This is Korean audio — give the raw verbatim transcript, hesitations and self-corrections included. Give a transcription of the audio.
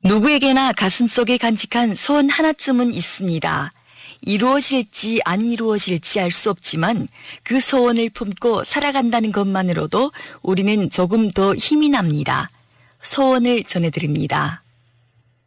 누구에게나 가슴속에 간직한 소원 하나쯤은 있습니다. 이루어질지 안 이루어질지 알 수 없지만 그 소원을 품고 살아간다는 것만으로도 우리는 조금 더 힘이 납니다. 소원을 전해드립니다.